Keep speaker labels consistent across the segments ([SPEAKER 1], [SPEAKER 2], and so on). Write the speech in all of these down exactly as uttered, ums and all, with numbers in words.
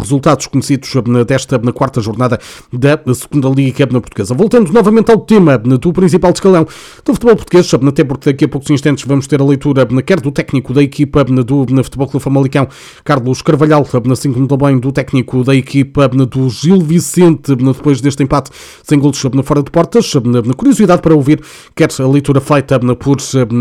[SPEAKER 1] resultados conhecidos desta na quarta jornada da segunda Liga Portuguesa. Voltando novamente ao tema do principal escalão do futebol português, até porque daqui a poucos instantes vamos ter a leitura quer do técnico da equipa do Futebol Clube Famalicão, Carlos Carvalhal, assim como também do técnico da equipa do Gil Vicente, depois deste empate sem golos fora de portas. Na curiosidade para ouvir, quer a leitura feita por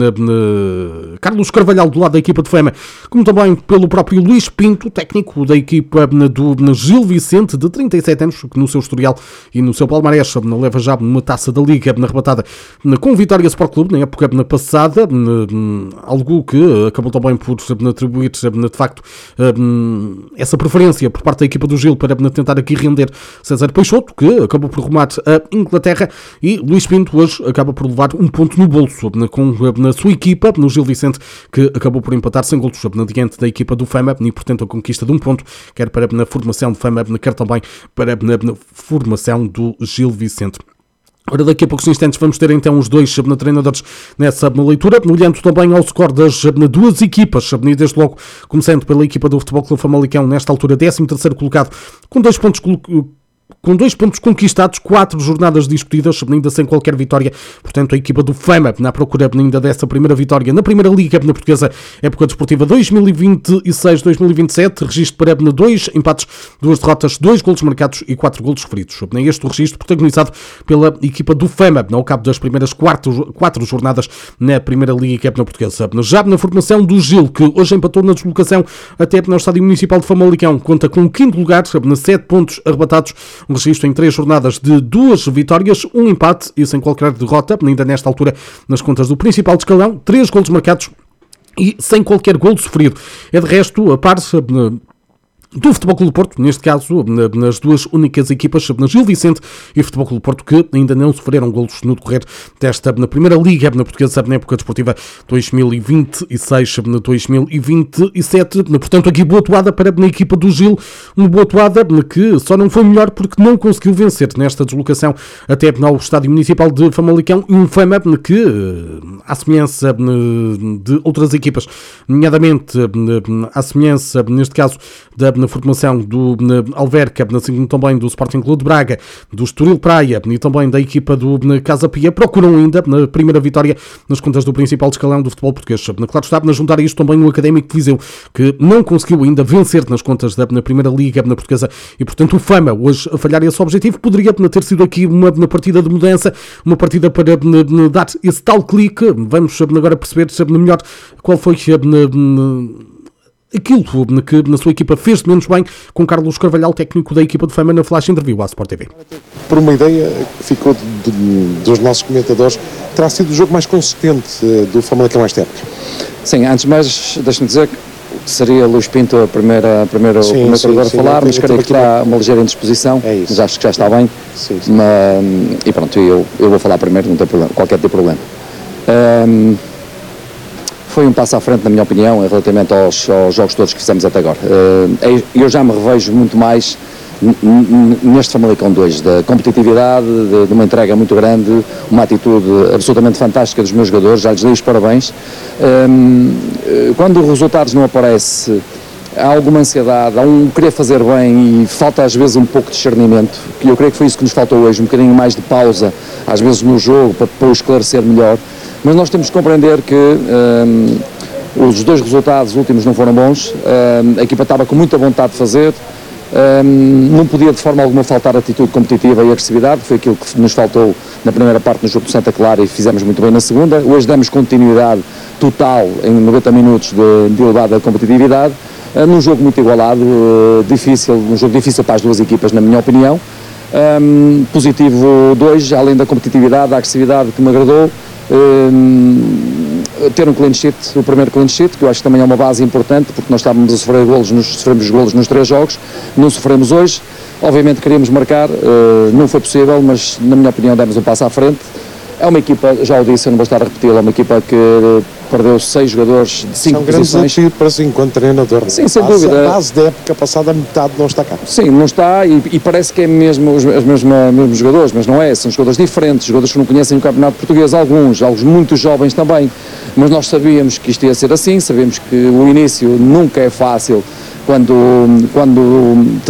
[SPEAKER 1] Carlos Carvalhal do lado da equipa de Fama, como também pelo próprio Luís Pinto, técnico da equipa do Gil Vicente, de trinta e sete anos, que no seu historial e no seu palmarés leva já uma taça da Liga arrebatada com o Vitória Sport Clube na época passada, algo que acabou também por atribuir de facto essa preferência por parte da equipa do Gil para tentar aqui render César Peixoto, que acabou por rumar a Inglaterra, e Luís Pinto hoje acaba por levar um ponto no bolso com na sua equipa, no Gil Vicente, que acabou por empatar sem golos diante da equipa do Fama, e portanto a conquista de um ponto, quer para na formação do Fama, quer também para na formação do Gil Vicente. Ora, daqui a poucos instantes vamos ter então os dois treinadores nessa leitura, olhando também ao score das duas equipas, e desde logo começando pela equipa do Futebol Clube Famalicão, nesta altura décimo terceiro colocado, com dois pontos com dois pontos conquistados, quatro jornadas discutidas, ainda sem qualquer vitória. Portanto, a equipa do Fama na procura ainda dessa primeira vitória na Primeira Liga na Portuguesa, época desportiva dois mil e vinte e seis dois mil e vinte e sete, registro para dois empates, duas derrotas, dois golos marcados e quatro golos sofridos. Este registro protagonizado pela equipa do Fama ao cabo das primeiras quatro, quatro jornadas na Primeira Liga na Portuguesa. Já na formação do Gil, que hoje empatou na deslocação até no Estádio Municipal de Famalicão, conta com o quinto lugar, sete pontos arrebatados, um registro em três jornadas de duas vitórias, um empate e sem qualquer derrota, ainda nesta altura nas contas do principal escalão, três golos marcados e sem qualquer golo sofrido. É de resto a par do Futebol Clube do Porto, neste caso nas duas únicas equipas, na Gil Vicente e Futebol Clube do Porto, que ainda não sofreram golos no decorrer desta na Primeira Liga na Portuguesa na época desportiva dois mil e vinte e seis dois mil e vinte e sete. Portanto, aqui boa atuada para a equipa do Gil, uma boa atuada que só não foi melhor porque não conseguiu vencer nesta deslocação até ao Estádio Municipal de Famalicão, e um Fama que, à semelhança de outras equipas, nomeadamente à semelhança, neste caso, da na formação do Alverca, assim como também do Sporting Clube de Braga, do Estoril Praia e também da equipa do Casa Pia, procuram ainda na primeira vitória nas contas do principal escalão do futebol português. Claro está, na juntar a isto também o Académico de Viseu, que não conseguiu ainda vencer nas contas da na Primeira Liga na Portuguesa, e portanto o Fama hoje a falhar esse objetivo poderia ter sido aqui uma, uma partida de mudança, uma partida para na, dar esse tal clique. Vamos agora perceber melhor qual foi a aquilo que na sua equipa fez de menos bem, com Carlos Carvalhal, técnico da equipa de Fama, na Flash Interview à Sport T V.
[SPEAKER 2] Por uma ideia que ficou de, de, dos nossos comentadores, terá sido o jogo mais consistente do Famalicão esta época?
[SPEAKER 3] Sim, antes de mais, deixe-me dizer que seria Luís Pinto a primeira, a primeira sim, o primeiro sim, a falar, sim, mas creio que está uma ligeira indisposição, é mas acho que já está bem.
[SPEAKER 2] Sim, sim.
[SPEAKER 3] Mas, e pronto, eu, eu vou falar primeiro, não tem problema, qualquer tipo de problema. Um, Foi um passo à frente, na minha opinião, relativamente aos, aos jogos todos que fizemos até agora. Eu já me revejo muito mais neste Famalicão dois, da competitividade, de, de uma entrega muito grande, uma atitude absolutamente fantástica dos meus jogadores, já lhes dei os parabéns. Quando os resultados não aparecem, há alguma ansiedade, há um querer fazer bem e falta às vezes um pouco de discernimento, que eu creio que foi isso que nos faltou hoje, um bocadinho mais de pausa, às vezes no jogo, para depois esclarecer melhor. Mas nós temos que compreender que um, os dois resultados últimos não foram bons, um, a equipa estava com muita vontade de fazer, um, não podia de forma alguma faltar atitude competitiva e agressividade, foi aquilo que nos faltou na primeira parte no jogo do Santa Clara e fizemos muito bem na segunda. Hoje demos continuidade total em noventa minutos de, de elevada competitividade, uh, num jogo muito igualado, uh, difícil, um jogo difícil para as duas equipas, na minha opinião. Um, positivo dois, além da competitividade, da agressividade que me agradou, Um, ter um clean sheet, o primeiro clean sheet, que eu acho que também é uma base importante, porque nós estávamos a sofrer golos, nos, sofremos golos nos três jogos, não sofremos hoje, obviamente queríamos marcar, uh, não foi possível, mas na minha opinião demos um passo à frente. É uma equipa, já o disse, eu não vou estar a repeti-lo, é uma equipa que perdeu seis jogadores de cinco posições.
[SPEAKER 2] É um grande desafio para si enquanto treinador.
[SPEAKER 3] Sim, sem dúvida.
[SPEAKER 2] A base da época passada, a metade não está cá.
[SPEAKER 3] Sim, não está e, e parece que é mesmo os, os mesmos, mesmos jogadores, mas não é, são jogadores diferentes, jogadores que não conhecem o campeonato português, alguns, alguns muito jovens também, mas nós sabíamos que isto ia ser assim, sabíamos que o início nunca é fácil quando, quando